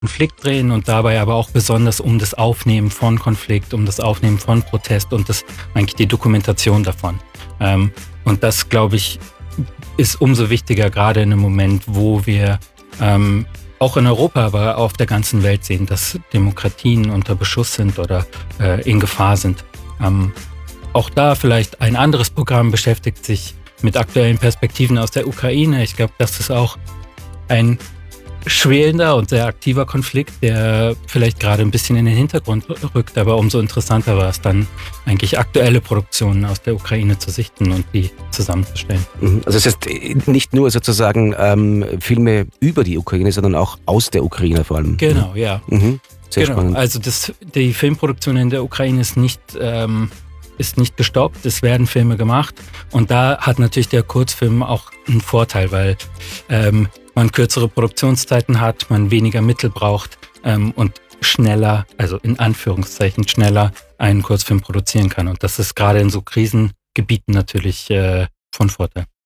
Konflikt drehen und dabei aber auch besonders um das Aufnehmen von Konflikt, um das Aufnehmen von Protest und das eigentlich die Dokumentation davon. Und das, glaube ich, ist umso wichtiger, gerade in einem Moment, wo wir auch in Europa, aber auf der ganzen Welt sehen, dass Demokratien unter Beschuss sind oder in Gefahr sind. Auch da vielleicht ein anderes Programm beschäftigt sich mit aktuellen Perspektiven aus der Ukraine. Ich glaube, das ist auch ein schwelender und sehr aktiver Konflikt, der vielleicht gerade ein bisschen in den Hintergrund rückt, aber umso interessanter war es dann, eigentlich aktuelle Produktionen aus der Ukraine zu sichten und die zusammenzustellen. Also das heißt nicht nur sozusagen Filme über die Ukraine, sondern auch aus der Ukraine vor allem. Genau, ja. Sehr genau. spannend. Also die Filmproduktion in der Ukraine ist nicht gestoppt, es werden Filme gemacht und da hat natürlich der Kurzfilm auch einen Vorteil, weil man kürzere Produktionszeiten hat, man weniger Mittel braucht und schneller, also in Anführungszeichen schneller, einen Kurzfilm produzieren kann. Und das ist gerade in so Krisengebieten natürlich von Vorteil.